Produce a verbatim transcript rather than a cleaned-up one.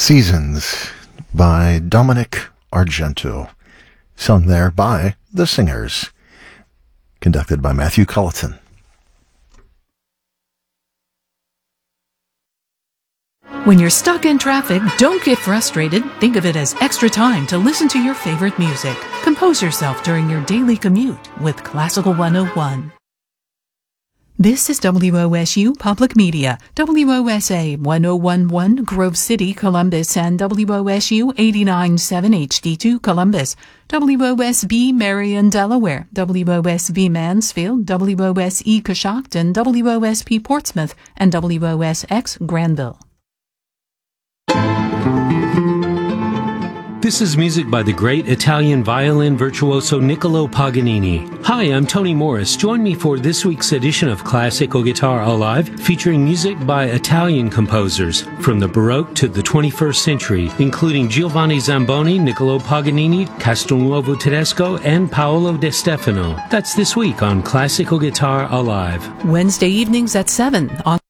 Seasons by Dominic Argento, sung there by The Singers, conducted by Matthew Culleton. When you're stuck in traffic, don't get frustrated. Think of it as extra time to listen to your favorite music. Compose yourself during your daily commute with Classical one oh one. This is W O S U Public Media, W O S A one oh one point one Grove City, Columbus, and W O S U eighty-nine point seven H D two Columbus, W O S B Marion, Delaware, W O S B Mansfield, W O S E Coshocton, W O S P Portsmouth, and W O S X Granville. This is music by the great Italian violin virtuoso Niccolo Paganini. Hi, I'm Tony Morris. Join me for this week's edition of Classical Guitar Alive, featuring music by Italian composers from the Baroque to the twenty-first century, including Giovanni Zamboni, Niccolo Paganini, Castelnuovo Tedesco, and Paolo De Stefano. That's this week on Classical Guitar Alive. Wednesday evenings at seven on